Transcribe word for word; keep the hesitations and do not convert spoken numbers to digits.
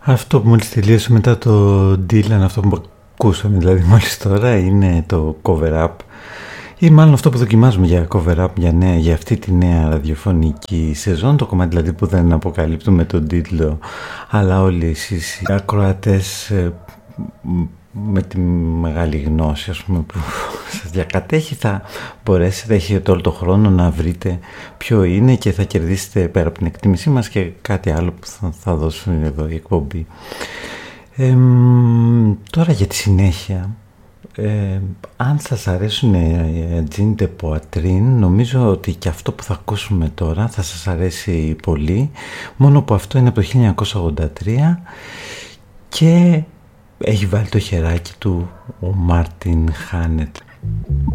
Αυτό που μόλις τελείωσε μετά το Dylan, αυτό που ακούσαμε δηλαδή μόλις τώρα, είναι το cover up ή μάλλον αυτό που δοκιμάζουμε για cover up για, νέα, για αυτή τη νέα ραδιοφωνική σεζόν, το κομμάτι δηλαδή που δεν αποκαλύπτουμε τον τίτλο, αλλά όλοι εσείς οι ακροατές με τη μεγάλη γνώση, ας πούμε, που σας διακατέχει, θα μπορέσετε, έχετε όλο το χρόνο να βρείτε ποιο είναι και θα κερδίσετε πέρα από την εκτίμησή μας και κάτι άλλο που θα, θα δώσουν εδώ η εκπομπή. Ε, τώρα για τη συνέχεια, ε, αν σας αρέσουν Jean de Poitrine, νομίζω ότι και αυτό που θα ακούσουμε τώρα θα σας αρέσει πολύ, μόνο που αυτό είναι από το χίλια εννιακόσια ογδόντα τρία και έχει βάλει το χεράκι του ο Μάρτιν Χάνετ.